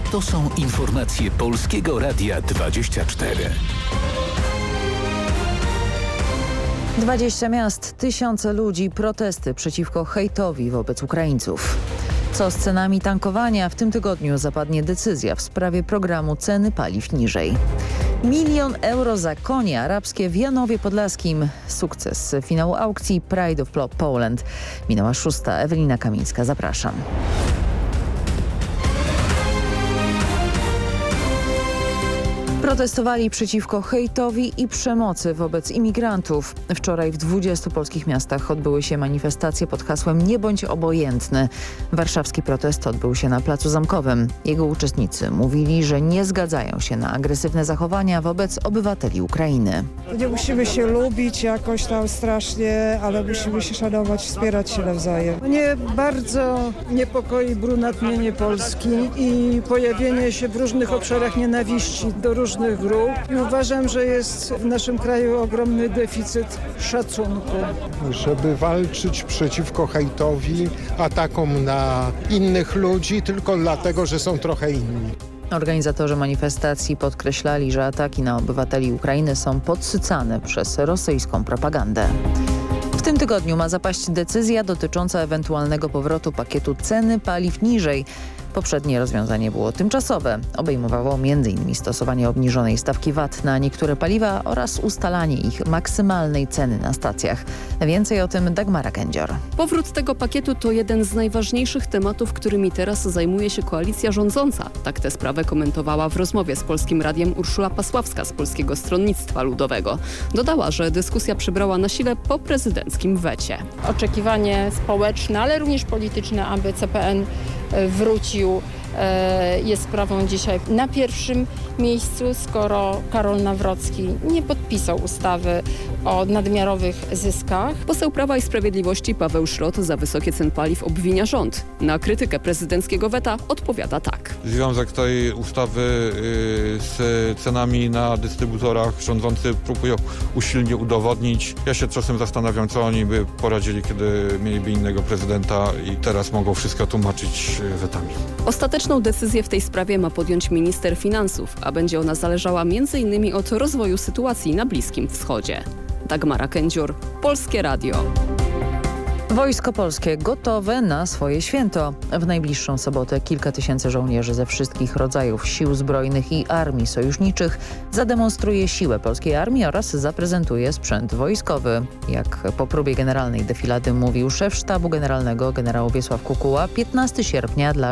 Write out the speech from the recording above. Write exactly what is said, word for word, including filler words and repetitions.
To są informacje Polskiego Radia dwadzieścia cztery. dwadzieścia miast, tysiące ludzi, protesty przeciwko hejtowi wobec Ukraińców. Co z cenami tankowania? W tym tygodniu zapadnie decyzja w sprawie programu ceny paliw niżej. Milion euro za konie arabskie w Janowie Podlaskim. Sukces finału aukcji Pride of Poland. Minęła szósta. Ewelina Kamińska, zapraszam. Protestowali przeciwko hejtowi i przemocy wobec imigrantów. Wczoraj w dwudziestu polskich miastach odbyły się manifestacje pod hasłem "Nie bądź obojętny". Warszawski protest odbył się na Placu Zamkowym. Jego uczestnicy mówili, że nie zgadzają się na agresywne zachowania wobec obywateli Ukrainy. Nie musimy się lubić jakoś tam strasznie, ale musimy się szanować, wspierać się nawzajem. Mnie bardzo niepokoi brunatnienie Polski i pojawienie się w różnych obszarach nienawiści do różnych grup i uważam, że jest w naszym kraju ogromny deficyt szacunku. Żeby walczyć przeciwko hejtowi, atakom na innych ludzi tylko dlatego, że są trochę inni. Organizatorzy manifestacji podkreślali, że ataki na obywateli Ukrainy są podsycane przez rosyjską propagandę. W tym tygodniu ma zapaść decyzja dotycząca ewentualnego powrotu pakietu ceny paliw niżej. Poprzednie rozwiązanie było tymczasowe. Obejmowało między innymi stosowanie obniżonej stawki V A T na niektóre paliwa oraz ustalanie ich maksymalnej ceny na stacjach. Więcej o tym Dagmara Kędzior. Powrót tego pakietu to jeden z najważniejszych tematów, którymi teraz zajmuje się koalicja rządząca. Tak tę sprawę komentowała w rozmowie z Polskim Radiem Urszula Pasławska z Polskiego Stronnictwa Ludowego. Dodała, że dyskusja przybrała na sile po prezydenckim wecie. Oczekiwanie społeczne, ale również polityczne, aby C P N wrócił, jest sprawą dzisiaj na pierwszym miejscu, skoro Karol Nawrocki nie podpisał ustawy o nadmiarowych zyskach. Poseł Prawa i Sprawiedliwości Paweł Szrot za wysokie ceny paliw obwinia rząd. Na krytykę prezydenckiego weta odpowiada tak. Związek tej ustawy z cenami na dystrybutorach rządzący próbują usilnie udowodnić. Ja się czasem zastanawiam, co oni by poradzili, kiedy mieliby innego prezydenta i teraz mogą wszystko tłumaczyć wetami. Ostateczną decyzję w tej sprawie ma podjąć minister finansów, a będzie ona zależała między innymi od rozwoju sytuacji na Bliskim Wschodzie. Dagmara Kędzior, Polskie Radio. Wojsko Polskie gotowe na swoje święto. W najbliższą sobotę kilka tysięcy żołnierzy ze wszystkich rodzajów sił zbrojnych i armii sojuszniczych zademonstruje siłę polskiej armii oraz zaprezentuje sprzęt wojskowy. Jak po próbie generalnej defilady mówił szef sztabu generalnego generał Wiesław Kukuła, piętnastego sierpnia dla